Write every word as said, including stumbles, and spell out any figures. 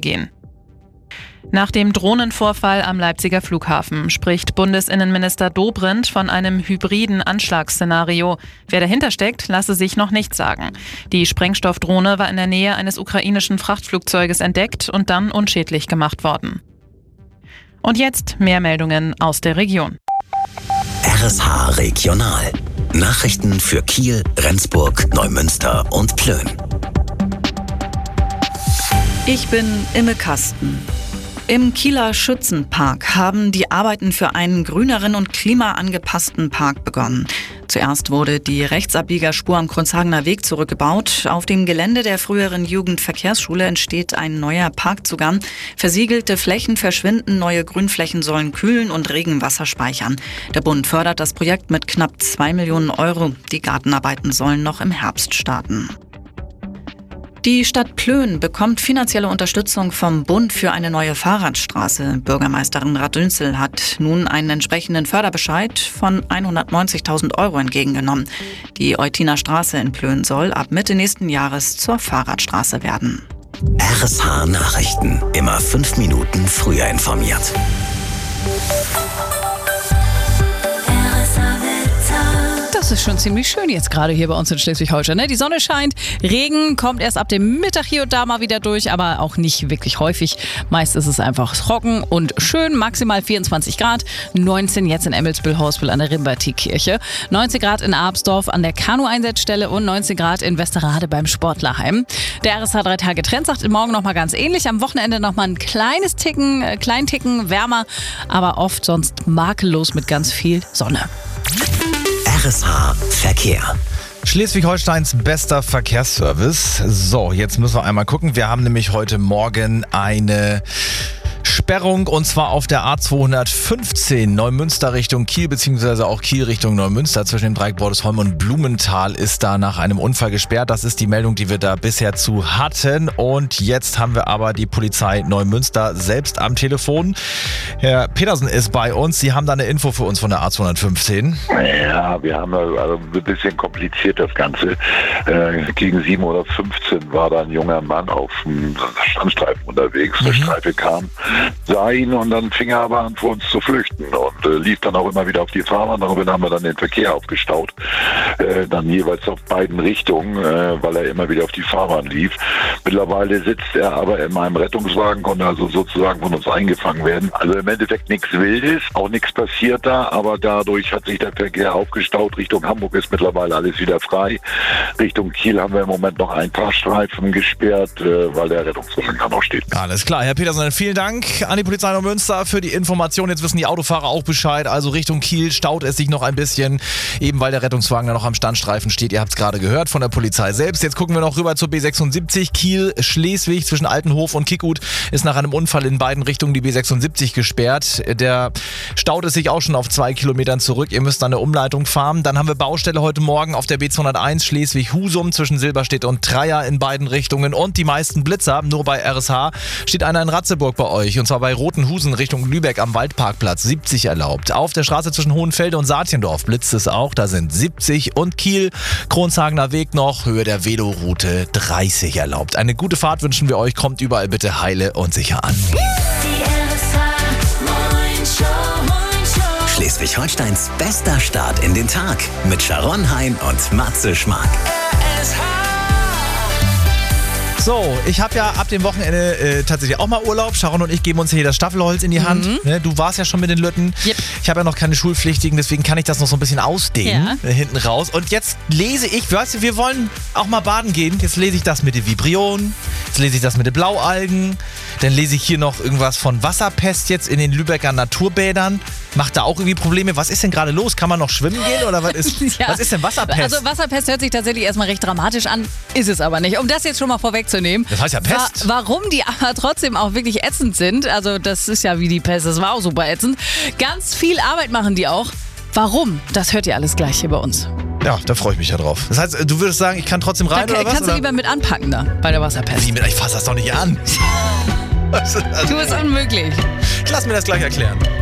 gehen. Nach dem Drohnenvorfall am Leipziger Flughafen spricht Bundesinnenminister Dobrindt von einem hybriden Anschlagsszenario. Wer dahinter steckt, lasse sich noch nicht sagen. Die Sprengstoffdrohne war in der Nähe eines ukrainischen Frachtflugzeuges entdeckt und dann unschädlich gemacht worden. Und jetzt mehr Meldungen aus der Region. R S H Regional. Nachrichten für Kiel, Rendsburg, Neumünster und Plön. Ich bin Imme Kasten. Im Kieler Schützenpark haben die Arbeiten für einen grüneren und klimaangepassten Park begonnen. Zuerst wurde die Rechtsabbiegerspur am Kronshagener Weg zurückgebaut. Auf dem Gelände der früheren Jugendverkehrsschule entsteht ein neuer Parkzugang. Versiegelte Flächen verschwinden, neue Grünflächen sollen kühlen und Regenwasser speichern. Der Bund fördert das Projekt mit knapp zwei Millionen Euro. Die Gartenarbeiten sollen noch im Herbst starten. Die Stadt Plön bekommt finanzielle Unterstützung vom Bund für eine neue Fahrradstraße. Bürgermeisterin Radünzel hat nun einen entsprechenden Förderbescheid von hundertneunzigtausend Euro entgegengenommen. Die Eutiner Straße in Plön soll ab Mitte nächsten Jahres zur Fahrradstraße werden. R S H Nachrichten. Immer fünf Minuten früher informiert. Das ist schon ziemlich schön jetzt gerade hier bei uns in Schleswig-Holstein. Ne? Die Sonne scheint, Regen kommt erst ab dem Mittag hier und da mal wieder durch, aber auch nicht wirklich häufig. Meist ist es einfach trocken und schön, maximal vierundzwanzig Grad, neunzehn jetzt in Emmelsbüll-Horspel an der Rimberti-Kirche, neunzehn Grad in Absdorf an der Kanu-Einsatzstelle und neunzehn Grad in Westerrade beim Sportlerheim. Der R S H drei Tage Trend sagt morgen nochmal ganz ähnlich, am Wochenende nochmal ein kleines Ticken, äh, kleinen Ticken wärmer, aber oft sonst makellos mit ganz viel Sonne. R S H Verkehr. Schleswig-Holsteins bester Verkehrsservice. So, jetzt müssen wir einmal gucken. Wir haben nämlich heute Morgen eine Sperrung und zwar auf der A zweihundertfünfzehn Neumünster Richtung Kiel beziehungsweise auch Kiel Richtung Neumünster zwischen dem Dreieck Bordesholm und Blumenthal ist da nach einem Unfall gesperrt. Das ist die Meldung, die wir da bisher zu hatten und jetzt haben wir aber die Polizei Neumünster selbst am Telefon. Herr Petersen ist bei uns. Sie haben da eine Info für uns von der A zweihundertfünfzehn. Ja, wir haben also ein bisschen kompliziert das Ganze. Äh, gegen sieben Uhr fünfzehn war da ein junger Mann auf dem Standstreifen unterwegs. Mhm. Der Streife kam, sah ihn und dann fing er aber an, vor uns zu flüchten und äh, lief dann auch immer wieder auf die Fahrbahn. Darüber haben wir dann den Verkehr aufgestaut, äh, dann jeweils auf beiden Richtungen, äh, weil er immer wieder auf die Fahrbahn lief. Mittlerweile sitzt er aber in meinem Rettungswagen, konnte also sozusagen von uns eingefangen werden. Also im Endeffekt nichts Wildes, auch nichts passiert da, aber dadurch hat sich der Verkehr aufgestaut. Richtung Hamburg ist mittlerweile alles wieder frei. Richtung Kiel haben wir im Moment noch ein paar Streifen gesperrt, äh, weil der Rettungswagen da noch steht. Alles klar, Herr Petersen, vielen Dank an die Polizei Neumünster für die Information. Jetzt wissen die Autofahrer auch Bescheid. Also Richtung Kiel staut es sich noch ein bisschen, eben weil der Rettungswagen da noch am Standstreifen steht. Ihr habt es gerade gehört von der Polizei selbst. Jetzt gucken wir noch rüber zur B sechsundsiebzig. Kiel-Schleswig zwischen Altenhof und Kickut ist nach einem Unfall in beiden Richtungen die B sechsundsiebzig gesperrt. Der staut es sich auch schon auf zwei Kilometern zurück. Ihr müsst dann eine Umleitung fahren. Dann haben wir Baustelle heute Morgen auf der B zweihunderteins Schleswig-Husum zwischen Silberstedt und Treier in beiden Richtungen und die meisten Blitzer. Nur bei R S H steht einer in Ratzeburg bei euch und zwar bei Rotenhusen Richtung Lübeck am Waldparkplatz. siebzig erlaubt. Auf der Straße zwischen Hohenfelde und Saatchendorf blitzt es auch. Da sind siebzig und Kiel, Kronshagener Weg noch, Höhe der Veloroute dreißig erlaubt. Eine gute Fahrt wünschen wir euch. Kommt überall bitte heile und sicher an. Schleswig-Holsteins bester Start in den Tag mit Sharon Hein und Matze Schmark. So, ich habe ja ab dem Wochenende äh, tatsächlich auch mal Urlaub. Sharon und ich geben uns hier das Staffelholz in die Hand. Mhm. Ne, du warst ja schon mit den Lütten. Yep. Ich habe ja noch keine Schulpflichtigen, deswegen kann ich das noch so ein bisschen ausdehnen, ja. äh, hinten raus. Und jetzt lese ich, weißt du, wir wollen auch mal baden gehen. Jetzt lese ich das mit den Vibrionen, jetzt lese ich das mit den Blaualgen. Dann lese ich hier noch irgendwas von Wasserpest jetzt in den Lübecker Naturbädern. Macht da auch irgendwie Probleme? Was ist denn gerade los? Kann man noch schwimmen gehen oder was ist, ja. was ist denn Wasserpest? Also Wasserpest hört sich tatsächlich erstmal recht dramatisch an, ist es aber nicht. Um das jetzt schon mal vorwegzunehmen. Das heißt ja Pest. Wa- warum die aber trotzdem auch wirklich ätzend sind, also das ist ja wie die Pest, das war auch super ätzend. Ganz viel Arbeit machen die auch. Warum? Das hört ihr alles gleich hier bei uns. Ja, da freue ich mich ja drauf. Das heißt, du würdest sagen, ich kann trotzdem rein da oder was? Kannst oder? du lieber mit anpacken da bei der Wasserpest. Wie mit? Ich fass das doch nicht an. Du bist unmöglich. Ich lass mir das gleich erklären.